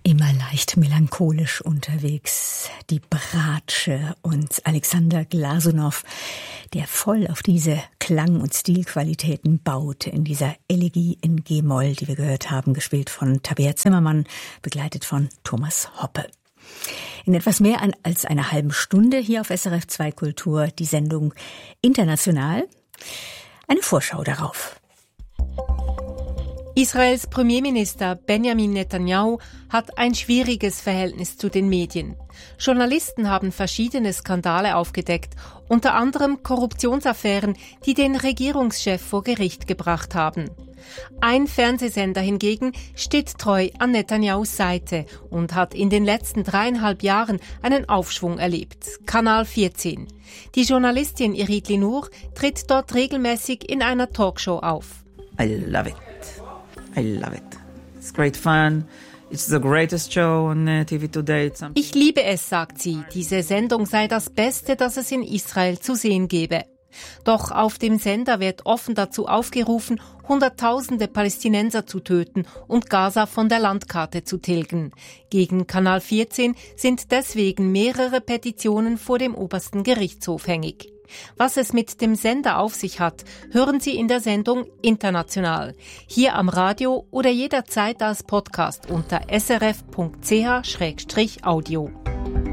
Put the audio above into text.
Immer leicht melancholisch unterwegs, die Bratsche und Alexander Glasunow, der voll auf diese Klang- und Stilqualitäten baut in dieser Elegie in G-Moll, die wir gehört haben, gespielt von Tabea Zimmermann, begleitet von Thomas Hoppe. In etwas mehr als einer halben Stunde hier auf SRF 2 Kultur die Sendung International. Eine Vorschau darauf. Israels Premierminister Benjamin Netanyahu hat ein schwieriges Verhältnis zu den Medien. Journalisten haben verschiedene Skandale aufgedeckt, unter anderem Korruptionsaffären, die den Regierungschef vor Gericht gebracht haben. Ein Fernsehsender hingegen steht treu an Netanyahus Seite und hat in den letzten 3,5 Jahren einen Aufschwung erlebt. Kanal 14. Die Journalistin Irit Linur tritt dort regelmäßig in einer Talkshow auf. I love it. I love it. It's great fun. It's the greatest show on TV today. Ich liebe es, sagt sie. Diese Sendung sei das Beste, das es in Israel zu sehen gebe. Doch auf dem Sender wird offen dazu aufgerufen, Hunderttausende Palästinenser zu töten und Gaza von der Landkarte zu tilgen. Gegen Kanal 14 sind deswegen mehrere Petitionen vor dem obersten Gerichtshof hängig. Was es mit dem Sender auf sich hat, hören Sie in der Sendung International. Hier am Radio oder jederzeit als Podcast unter srf.ch/audio.